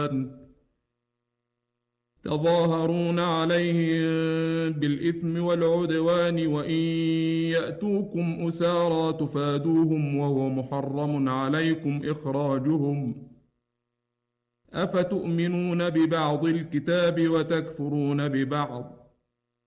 تظاهرون عليهم بالإثم والعدوان وإن يأتوكم أسارى تفادوهم وهو محرم عليكم إخراجهم أفتؤمنون ببعض الكتاب وتكفرون ببعض